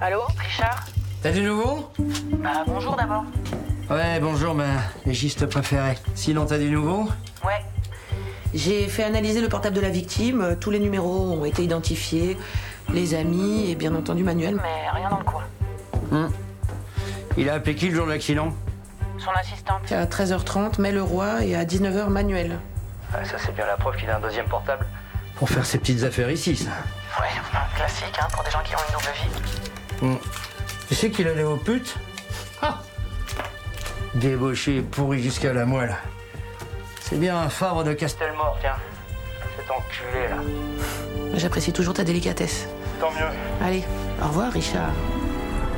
Allô, Richard? T'as du nouveau? Bah, bonjour d'abord. Ouais, bonjour, légiste préféré. Sinon, t'as du nouveau? Ouais. J'ai fait analyser le portable de la victime, tous les numéros ont été identifiés, les amis et bien entendu Manuel, mais rien dans le coin. Il a appelé qui le jour de l'accident? Son assistante. À 13h30, Mel Leroy et à 19h, Manuel. Ah, ça, c'est bien la preuve qu'il a un deuxième portable. Pour faire ses petites affaires ici, ça. Ouais, classique, pour des gens qui ont une double vie. Tu sais qu'il allait aux putes? Ah, débauché, pourri jusqu'à la moelle. C'est bien un Fabre de Castelmort, tiens. Cet enculé, là. J'apprécie toujours ta délicatesse. Tant mieux. Allez, au revoir, Richard.